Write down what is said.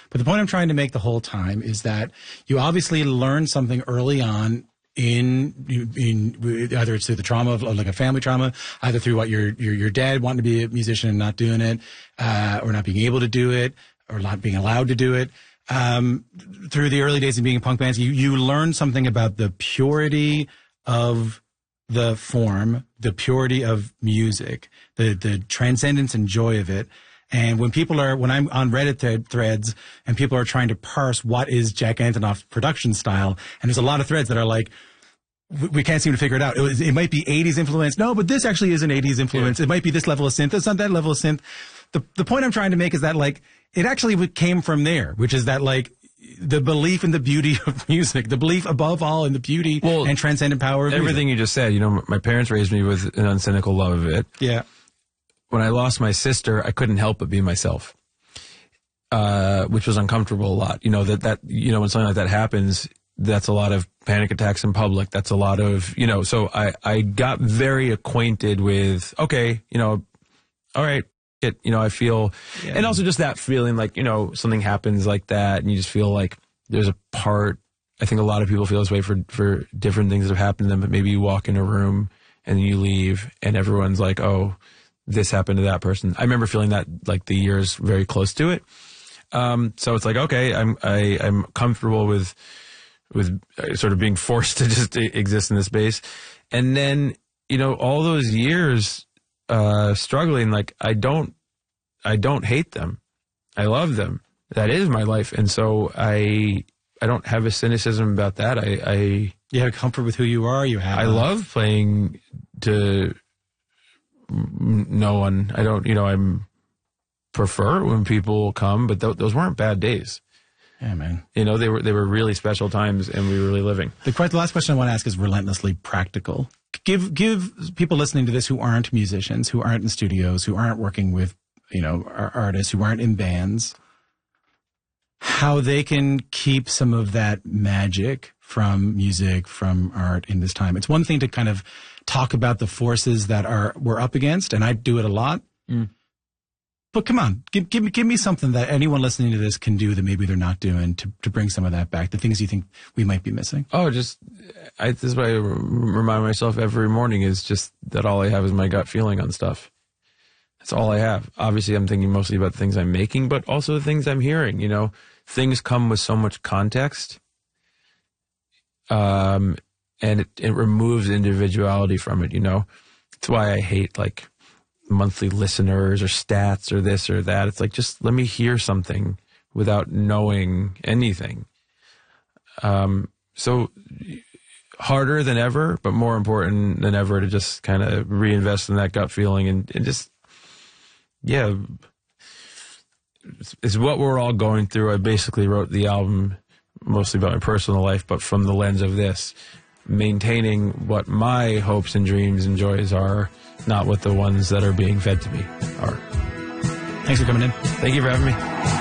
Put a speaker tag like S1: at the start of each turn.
S1: But the point I'm trying to make the whole time is that you obviously learn something early on in either it's through the trauma of like a family trauma, either through what your dad wanting to be a musician and not doing it, or not being able to do it, or not being allowed to do it. Through the early days of being in punk bands, you learn something about the purity of the form, the purity of music, the transcendence and joy of it. And when I'm on Reddit threads and people are trying to parse what is Jack Antonoff's production style, and there's a lot of threads that are like, we can't seem to figure it out. It might be 80s influence. No, but this actually is an 80s influence. Yeah. It might be this level of synth. It's not that level of synth. The point I'm trying to make is that like, it actually came from there, which is that like, the belief in the beauty of music, the belief above all in the beauty and transcendent power of
S2: everything
S1: music.
S2: You just said. You know, my parents raised me with an uncynical love of it.
S1: Yeah.
S2: When I lost my sister, I couldn't help but be myself, which was uncomfortable a lot. You know, when something like that happens, that's a lot of panic attacks in public. That's a lot of, so I got very acquainted with, okay, all right. I feel, and also just that feeling like, something happens like that and you just feel like there's a part, I think a lot of people feel this way for different things that have happened to them, but maybe you walk in a room and you leave and everyone's like, oh, this happened to that person. I remember feeling that like the years very close to it. So it's like, okay, I'm comfortable with sort of being forced to just exist in this space. And then, all those years, struggling, like I don't hate them. I love them. That is my life. And so I don't have a cynicism about that.
S1: You have comfort with who you are. I
S2: love playing to no one. I don't, I prefer when people come, but those weren't bad days.
S1: Yeah, man.
S2: They were really special times and we were really living.
S1: The last question I want to ask is relentlessly practical. Give people listening to this who aren't musicians, who aren't in studios, who aren't working with, artists, who aren't in bands, how they can keep some of that magic from music, from art in this time. It's one thing to kind of talk about the forces that we're up against, and I do it a lot. Mm. But come on, give me something that anyone listening to this can do that maybe they're not doing to bring some of that back, the things you think we might be missing.
S2: Oh, this is what I remind myself every morning is just that all I have is my gut feeling on stuff. That's all I have. Obviously, I'm thinking mostly about the things I'm making, but also the things I'm hearing, Things come with so much context, and it removes individuality from it, That's why I hate, like, monthly listeners or stats or this or that. It's like, just let me hear something without knowing anything. So harder than ever, but more important than ever to just kind of reinvest in that gut feeling and just, it's what we're all going through. I basically wrote the album mostly about my personal life, but from the lens of this, maintaining what my hopes and dreams and joys are, not what the ones that are being fed to me are.
S1: Thanks for coming in.
S2: Thank you for having me.